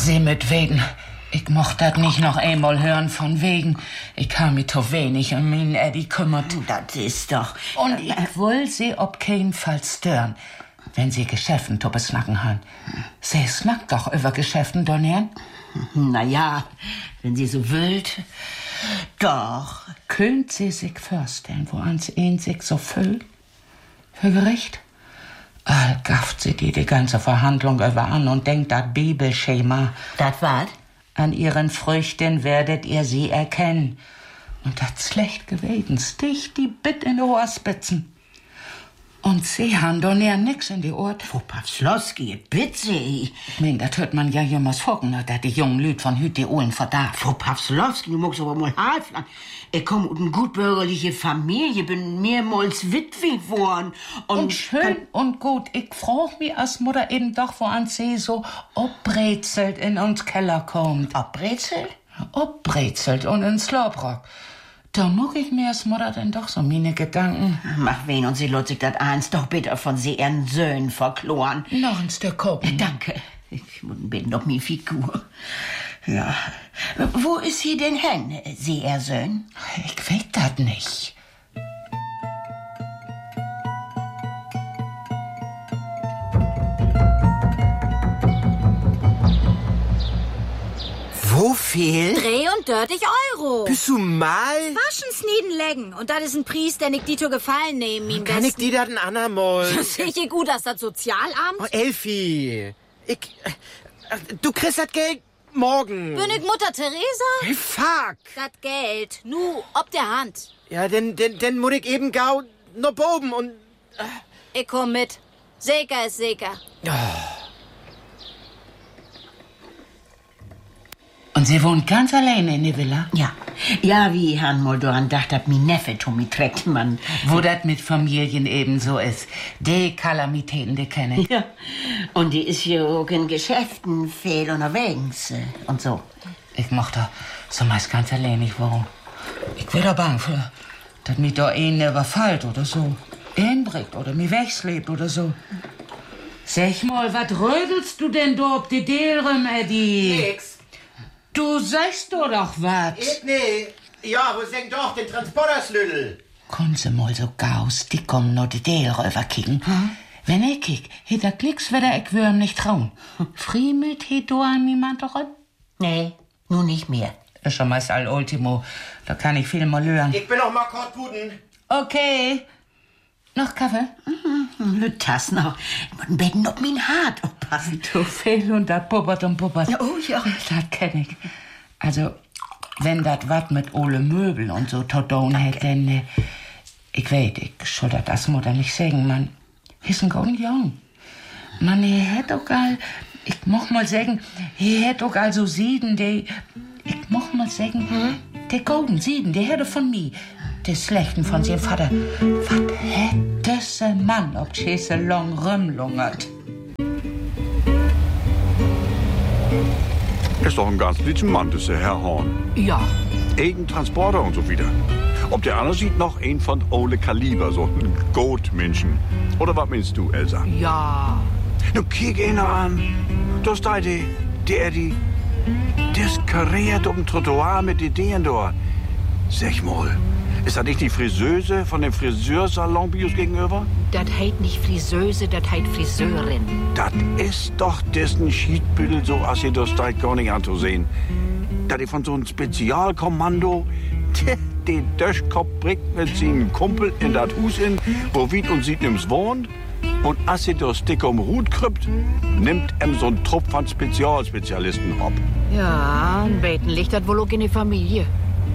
Sie mit wegen. Ich mocht das nicht noch einmal hören von wegen. Ich kann mich zu wenig um meinen Eddie kümmert. Das ist doch... Und ich will sie auf keinen Fall stören, wenn sie Geschäften zu besnacken haben. Sie snackt doch über Geschäften, Donner'n. Na, wenn sie so wollt. Doch. Könnt sie sich vorstellen, wo ans ihn sich so fühlt? Für Gericht? Gafft sie die ganze Verhandlung über an und denkt das Bibelschema. Das was? An ihren Früchten werdet ihr sie erkennen. Und das schlecht gewesen, stich die Bitt in die Ohrspitzen. Und sie haben doch näher nix in die Ohren. Frau Pawslowski, bitte. Ich mein, das hört man ja jemals vorgen, dass die jungen Lüd von Hüt die Ohren verdarf. Frau Pawslowski, du magst aber mal halflang. Ich komme aus einer gutbürgerliche Familie, bin mehrmals Witwe geworden. Und schön und gut. Ich frag mich als Mutter eben doch, wo an sie so obbrezelt in uns Keller kommt. Obbrezelt? Obbrezelt und ins Slobrock. Da muck ich mir als Mutter denn doch so meine Gedanken. Mach wen und sie lässt sich das eins doch bitte von sie ihren Söhnen verkloren. Noch ein Stück gucken. Danke. Ich muss bitten noch mi Figur. Ja. Wo ist sie denn hin, sie ihr Söhn? Ich weiß das nicht. Wo viel? 33 Euro. Bist du mal? Waschen, snieden, lecken. Und das ist ein Preis, den ich dir zu gefallen nehmen, ihm Kann ich dir das ein andermal? Das sehe ich gut, dass das Sozialamt. Oh, Elfi. Du kriegst das Geld morgen. Bin ich Mutter Teresa? Hey, fuck. Das Geld. Nu, ob der Hand. Ja, denn muss ich eben gau noch boben und... Ich komm mit. Sicher ist sicher. Oh. Und sie wohnt ganz alleine in der Villa? Ja, wie Herrn Moldoran dachte, hat mein Neffe Tommy trägt man. Wo das mit Familien eben so ist. Die Kalamitäten, die kenne ich. Ja, und die ist hier auch in Geschäften viel unterwegs und so. Ich mochte so meist ganz alleine wohnen. Ich wär da bang für, dass mich da einen überfällt oder so. Einbringt oder mich wegslebt oder so. Sag mal, was rödelst du denn da ob die Dälrem, Eddie? Nix. Du sagst doch was. Nee. Ja, wo senkt doch den Transporterslüdel? Kommen Sie mal so gaus, die kommen noch die Dälröver kicken. Wenn ich kick, hätt das nix, weder ich würm nicht trauen. Friemelt hätt du an niemand doch an? Nee, nun nicht mehr. Ist schon meist all Ultimo. Da kann ich viel mal hören. Ich bin auch mal kort guten. Okay. Noch Kaffee? Das noch. Ich muss Betten auf mein Hart aufpassen. Du fehl und dat puppert und puppert. Oh ja. Das kenn ich. Also, wenn dat wat mit ole Möbel und so zu tun hätt, denn ich weiß, ich soll das Mutter nicht sagen, man ist ein golden Jung. Man, hätt auch all, ich moch mal sagen, hätt auch all so Sieden, ich moch mal sagen, der golden Sieden, der hätte von mir. Des Schlechten von seinem Vater. Was hätte se Mann, ob Chese long rumlungert? Ist doch ein ganz lieben Mann, das ist der Herr Horn. Ja. Eigen Transporter und so wieder. Ob der andere sieht noch ein von Ole Kaliber, so ein Goatmenschen. Oder was meinst du, Elsa? Ja. Nun kiek ihn an. Das da der Eddie. Das kariert um Trottoir mit Ideen dort. Sag mal. Ist das nicht die Friseuse von dem Friseursalon Bios gegenüber? Das heit nicht Friseuse, das heit Friseurin. Das ist doch dessen Schiedbüttel, so als ihr das da gar nicht anzusehen. Da die von so einem Spezialkommando den Döschkopf bringt mit seinem Kumpel in das Hus in, wo Wied und Siednims wohnt. Und als ihr das dick um Hut krüppt, nimmt so ein Trupp von Spezialspezialisten ab. Ja, ein Beten liegt das wohl auch in die Familie.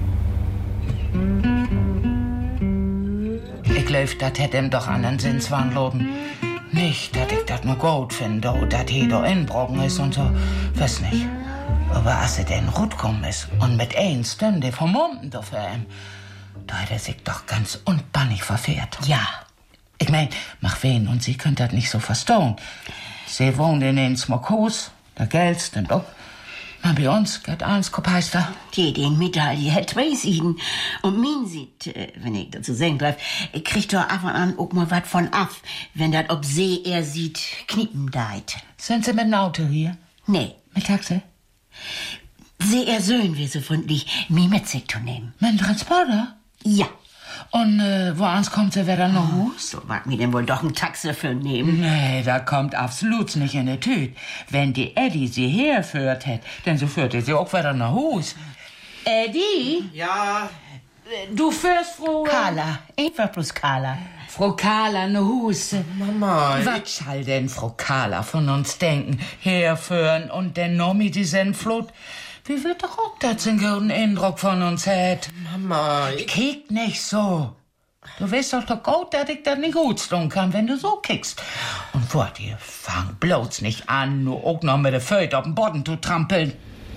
Ich glaub, dat hätt ihm doch an den Sinnswahn loben. Nicht, dass ich dat nur gut finde, dat he da inbrochen ist und so. Weiß nicht. Aber als er denn rutkommen ist und mit ein Stunde vom Munden da für ihm, da hat er sich doch ganz unbannig verfehrt. Ja. Ich mein, mach wen und sie könnt dat nicht so verstehen. Sie wohnt in den Smokos, da Geld und ob. Na, bei uns geht eins Kopeister. Die den Medaille hat zwei Sieden. Und min sieht, wenn ich dazu sagen darf, kriegt doch ab und an auch mal was von ab, wenn das ob See er sieht, kniepen deit. Sind Sie mit dem Auto hier? Nee. Mit Taxi? Sehr sollen wir so freundlich mich mit sich zu nehmen. Mit dem Transporter? Ja. Und woans kommt sie wieder nach Hus? So mag mir denn wohl doch ein Taxi für nehmen. Nee, da kommt absolut nicht in die Tüte. Wenn die Eddie sie herführt hätt, dann so führt sie auch wieder nach Hus. Eddie? Ja, Du führst Frau... Carla, einfach bloß Carla. Frau Carla nach Hus. Mama. Was soll denn Frau Carla von uns denken? Herführen und dann noch mit die Sennflut? Wie wird doch auch das einen guten Eindruck von uns hat? Mama, Kick nicht so. Du weißt doch gut, dass ich das nicht gut tun kann, wenn du so kickst. Und vor dir, fang bloß nicht an, nur auch noch mit der Föte auf den Boden zu trampeln.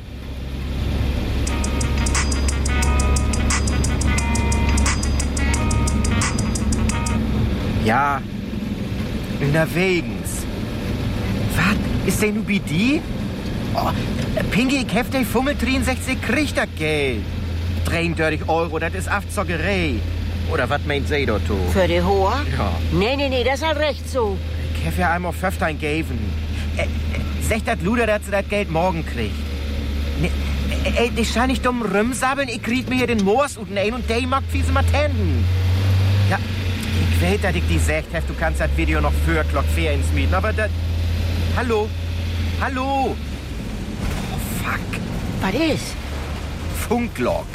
Ja, unterwegs. Was? Ist denn bei die? Oh, Pinky, ich hef dich 65 kriegt das Geld. 33 €, das ist Aftzockerei. Oder was meint sie dort? Für die Hohe? Ja. Nee, das ist halt recht so. Ich hef ja einmal 15 gegeben. Sagt das Luder, dass sie das Geld morgen kriegt. Nee, ich schau nicht dumm rumsabbeln, ich krieg mir hier den Moors und ein und der mag fiese Matenden. Ja, ich weiß, dass ich die sagt hef, du kannst das Video noch für Glock 4 ins Mieten, aber das... Hallo? Oh, fuck. Was ist? Funklog.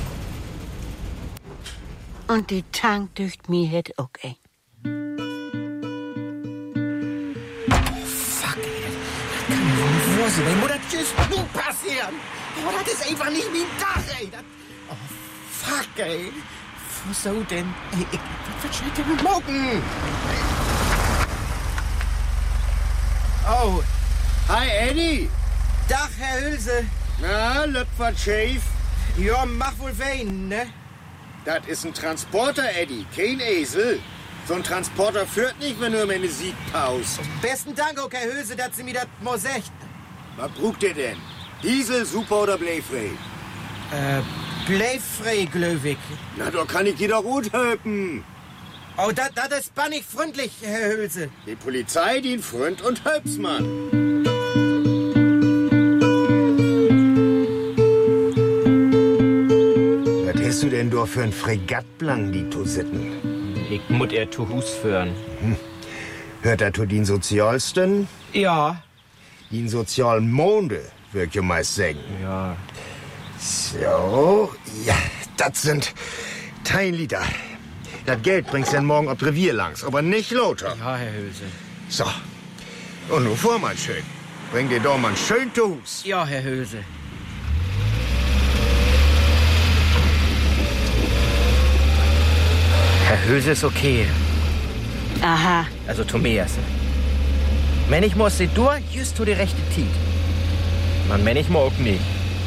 Und die Tank durch mir het okay. Fuck, ey. Das kann mir wohl nicht wahr sein. Mutter, tschüss, nun passieren. Oh, das ist einfach nicht mein Dach, ey. Oh, fuck, ey. Wieso denn? Ey, was steht denn mit Mocken? Oh, hi Eddie. Dach, Herr Hülse. Na, Löpfert Schäf. Ja, mach wohl wen, ne? Das ist ein Transporter, Eddie, kein Esel. So ein Transporter führt nicht, wenn du um eine Siegpause. Besten Dank, okay, Hülse, dass Sie mir das mal sagt. Was brucht ihr denn? Diesel, Super oder Bleifrei? Bleifrei, Glöwig. Na, da kann ich dir doch gut helfen. Oh, das ist bannig freundlich, Herr Hülse. Die Polizei dient Freund und Helpsmann. Was hast du denn da für ein Fregattblang, die zu sitten? Ich muss er zu Hus führen. Hört er zu den Sozialsten? Ja. Den sozialen Monde, würd ich meist sagen. Ja. So, ja, das sind 10 Liter. Das Geld bringst du dann morgen auf Revier langs, aber nicht lauter. Ja, Herr Hülse. So, und nun vor, mein Schön. Bring dir doch mal schön zu Hus. Ja, Herr Hülse. Herr Hülse ist okay. Aha. Also Tobias. Wenn ich muss, sie durch, just zu die rechte Tiet. Man, wenn ich mag nicht.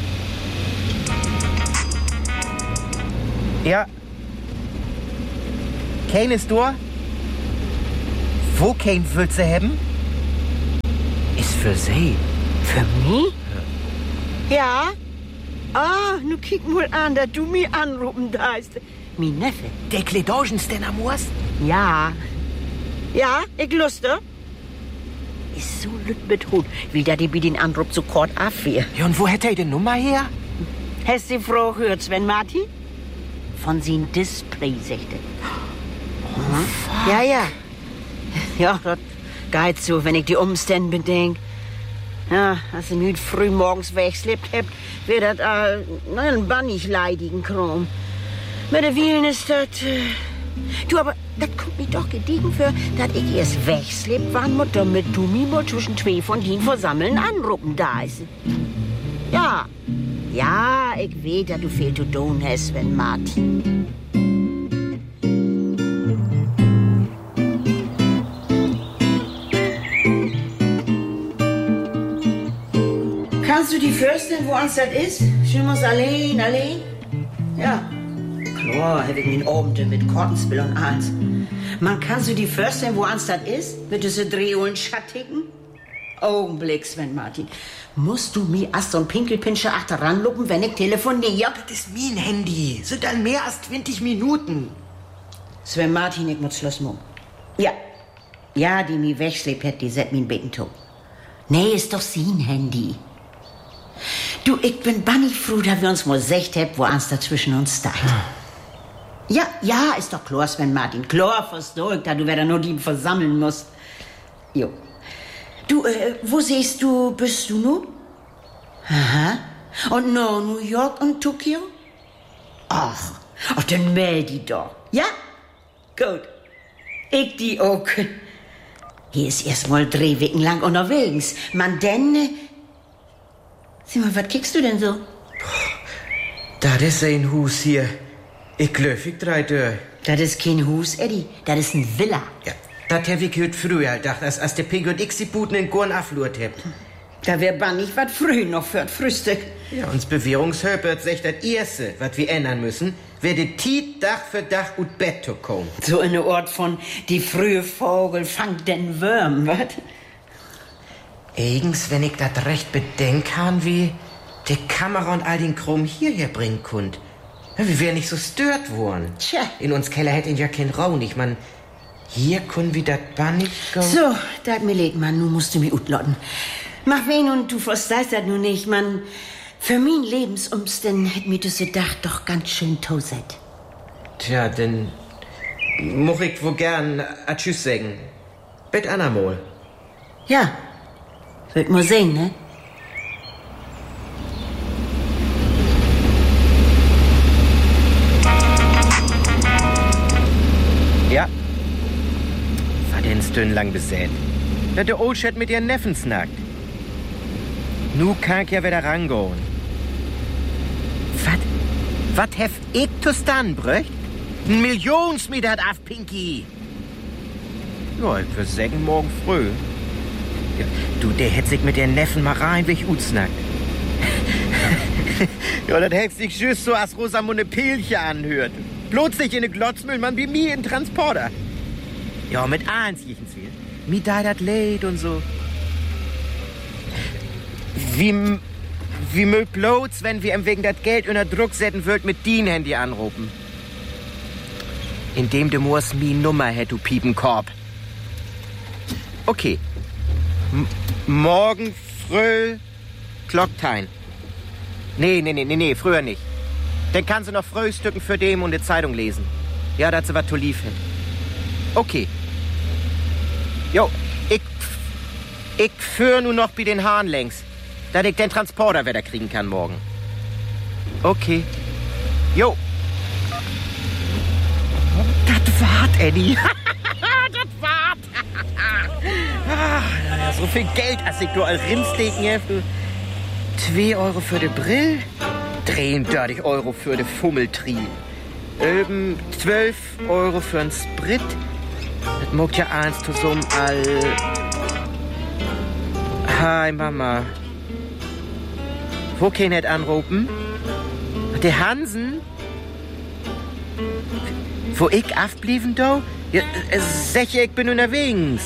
Ja. Kein ist durch. Wo kein willst du haben? Ist für sie. Für mich? Ja. Ah, nu kick mal an, dass du mich anrufen darfst. Mein Neffe. Der Kledogens denn am Urs? Ja. Ja, ich luste. Ist so lüt mit Hut, wie da die bei den Anruf so kort abwehr. Ja, und wo hätte er die Nummer her? Hast die Frau gehört, Sven Martin? Von sin Display, sagte. Oh, ja. Ja, das geht so, wenn ich die Umstände bedenke. Ja, als ich mich früh morgens wegschleppt habt, wird das ein bannig leidigen Kram. Mit der Wielen ist das... Du, aber das kommt mir doch gediegen für, dass ich erst wegschleppt, wann muss, damit du mich mal zwischen zwei von den Versammeln anrufen da ist. Ja, ich weiß, dass du viel zu tun hast, Sven Martin. Kannst du die Fürstin, wo uns das ist? Schon mal allein? Ja. Klar, hab ich mich Abende mit Kortenspiel und alles. Man kann du die Fürstin, wo uns das ist? Mit diese Drehholen Schattigen? Augenblick, Sven Martin. Musst du mir erst so ein Pinkelpinscher achteranluppen, wenn ich telefoniere? Das ist mein Handy. Sind dann mehr als 20 Minuten. Sven Martin, ich muss Schluss machen. Ja, die mich wegschleppt hat, die set mich in Becken tot. Nee, ist doch sein Handy. Du, ich bin bannig froh, dass wir uns mal secht habt, wo eins dazwischen uns steht. Ja, ist doch klar, Sven Martin. Klar, versteh ich, da du wieder nur die versammeln musst. Jo. Du, wo siehst du, bist du nun? Aha. Und no, New York und Tokio? Ach, dann meld die doch. Ja? Gut. Ich die auch. Hier ist erst mal 3 Wochen lang unterwegs. Man denn... Sieh mal, was kickst du denn so? Das ist ein Hus hier. Ich glaub, ich drei durch. Das ist kein Hus, Eddie. Das ist ein Villa. Ja, das hab ich heute früher gedacht, als der Pink und ich die Buten in Gorn aflurt habt. Da wär bannig was früh noch für das Frühstück. Ja, uns Bewährungshöpert sagt das Erste, was wir ändern müssen, werde Tiet Dach für Dach und Bett zu kommen. So in der Ort von die frühe Vogel fangt den Würm, wat? Eigens, wenn ich das recht bedenk kann, wie die Kamera und all den Krumm hierher bringen könnt. Ja, wir wären nicht so stört worden. Tja. In uns Keller hätt ihn ja kein Raun. Ich mein, hier können wir das bannig go. So, dat mir leg, Mann, nu musst du mich utlotten. Mach wen und du verstehst das nun nicht, Mann. Für mein Lebensumständen hätt mir das gedacht doch ganz schön tauset. Tja, denn moch ich wohl gern a Tschüss sagen. Bet anamol. Ja, wird mal sehen, ne? Ja. War denn Stünd lang besät? Da der Oldschat mit ihren Neffen snackt. Nu kann ich ja wieder rangehen. Was hef ich zu stan, bröcht? Ein Millionsmeter auf Pinky. Ja, ich würde sagen, morgen früh. Ja, du, der hätt sich mit ihren Neffen mal reinweg utsnackt. Ja, das hätt sich just so als Rosamunde Pilche anhört. Bloß nicht in ne Glotzmüllmann wie mir in Transporter. Ja, mit eins jichens will. Mi da dat leid und so. Wie mögt bloß, wenn wir ihm wegen dat Geld unter Druck setzen würd mit din Handy anrufen. Indem du musst mi Nummer hätt, du Piepenkorb. Okay. Morgen früh Glocktein. Nee, früher nicht. Dann kannst du noch Frühstücken für dem und die Zeitung lesen. Ja, dazu was zu lief hätt. Okay. Jo, ich führ nur noch bei den Haaren längs, dass ich den Transporter wieder kriegen kann morgen. Okay. Jo. Das wart, Eddie. Das wart. So viel Geld, als ich du als Rindstecken hef. 2 Euro für de Brill, 33 Euro für de Fummeltrie. 12 Euro für n Sprit. Das mogt ja eins zusammen all... Hi, Mama. Wo kann ich anrufen? Der Hansen? Wo ich aufblieben, do? Ja, sicher, ich bin unterwegs.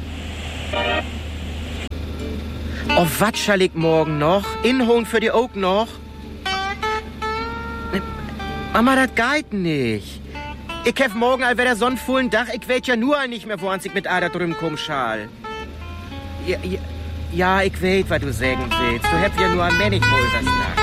Oh, was schall ich morgen noch? Inholen für die Oak noch? Mama, das geht nicht. Ich hef morgen all wieder sonnenvollen Dach. Ich weet ja nur nicht mehr, wo ich mit Ada drüben komm schal. Ja, ich weet, was du sagen willst. Du hef ja nur ein Männig wohl das nach.